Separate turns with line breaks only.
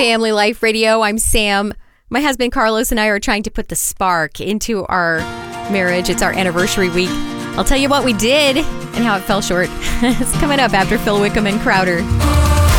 Family Life Radio. I'm Sam. My husband Carlos and I are trying to put the spark into our marriage. It's our anniversary week. I'll tell you what we did and how it fell short. It's coming up after Phil Wickham and Crowder.